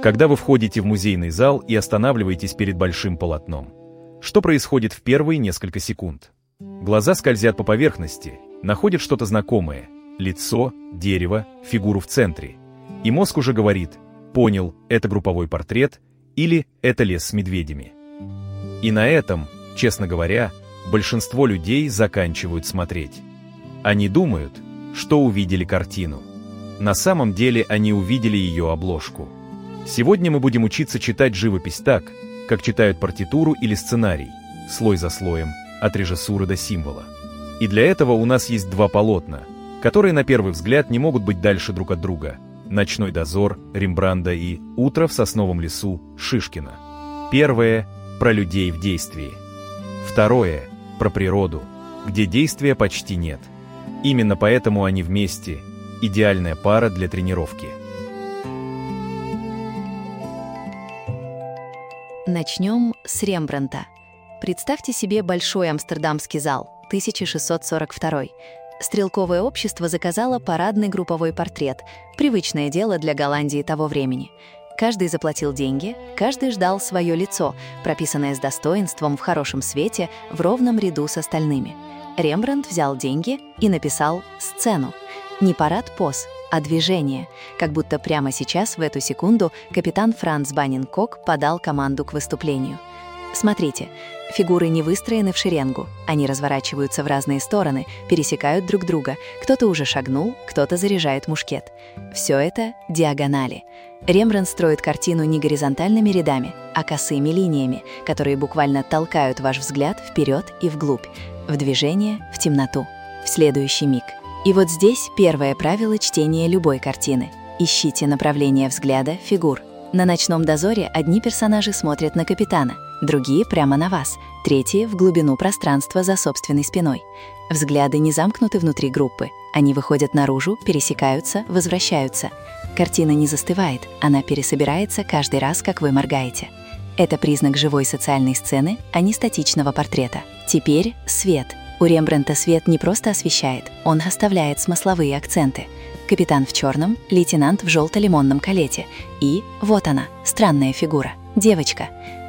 Когда вы входите в музейный зал и останавливаетесь перед большим полотном, что происходит в первые несколько секунд? Глаза скользят по поверхности, находят что-то знакомое – лицо, дерево, фигуру в центре. И мозг уже говорит: понял, это групповой портрет или это лес с медведями. И на этом, честно говоря, большинство людей заканчивают смотреть. Они думают, что увидели картину. На самом деле они увидели ее обложку. Сегодня мы будем учиться читать живопись так, как читают партитуру или сценарий, слой за слоем, от режиссуры до символа. И для этого у нас есть два полотна, которые на первый взгляд не могут быть дальше друг от друга: «Ночной дозор» Рембранда и «Утро в сосновом лесу» Шишкина. Первое – про людей в действии. Второе – про природу, где действия почти нет. Именно поэтому они вместе – идеальная пара для тренировки. Начнем с Рембрандта. Представьте себе большой амстердамский зал, 1642. Стрелковое общество заказало парадный групповой портрет, привычное дело для Голландии того времени. Каждый заплатил деньги, каждый ждал свое лицо, прописанное с достоинством, в хорошем свете, в ровном ряду с остальными. Рембрандт взял деньги и написал сцену. Не парад поз, а движение, как будто прямо сейчас, в эту секунду, капитан Франц Баннинкок подал команду к выступлению. Смотрите, фигуры не выстроены в шеренгу, они разворачиваются в разные стороны, пересекают друг друга, кто-то уже шагнул, кто-то заряжает мушкет. Все это диагонали. Рембрандт строит картину не горизонтальными рядами, а косыми линиями, которые буквально толкают ваш взгляд вперед и вглубь, в движение, в темноту, в следующий миг. И вот здесь первое правило чтения любой картины. Ищите направление взгляда фигур. На «Ночном дозоре» одни персонажи смотрят на капитана, другие прямо на вас, третьи в глубину пространства за собственной спиной. Взгляды не замкнуты внутри группы, они выходят наружу, пересекаются, возвращаются. Картина не застывает, она пересобирается каждый раз, как вы моргаете. Это признак живой социальной сцены, а не статичного портрета. Теперь свет. У Рембрандта свет не просто освещает, он оставляет смысловые акценты. Капитан в черном, лейтенант в желто-лимонном калете. И вот она, странная фигура, девочка.